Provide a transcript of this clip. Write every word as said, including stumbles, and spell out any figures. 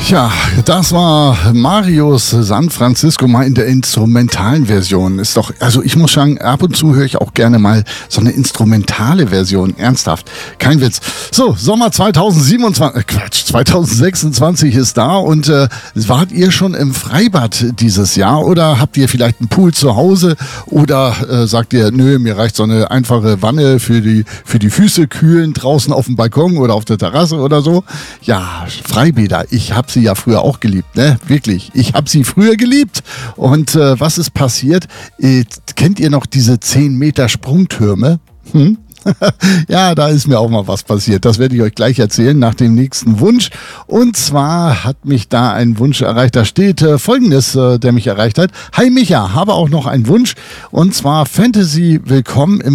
Ja, das war Marius San Francisco mal in der instrumentalen Version. Ist doch, also ich muss sagen, ab und zu höre ich auch gerne mal so eine instrumentale Version. Ernsthaft, kein Witz. So, Sommer zweitausendsiebenundzwanzig, äh, Quatsch, zweitausendsechsundzwanzig ist da und äh, wart ihr schon im Freibad dieses Jahr oder habt ihr vielleicht einen Pool zu Hause oder äh, sagt ihr, nö, mir reicht so eine einfache Wanne für die, für die Füße kühlen draußen auf dem Balkon oder auf der Terrasse oder so? Ja, Freibäder, ich habe sie ja früher auch geliebt, ne? Wirklich. Ich habe sie früher geliebt. Und äh, was ist passiert? Äh, kennt ihr noch diese zehn Meter Sprungtürme? Hm? Ja, da ist mir auch mal was passiert. Das werde ich euch gleich erzählen nach dem nächsten Wunsch. Und zwar hat mich da ein Wunsch erreicht. Da steht äh, Folgendes, äh, der mich erreicht hat. Hi Micha, habe auch noch einen Wunsch. Und zwar Fantasy Willkommen im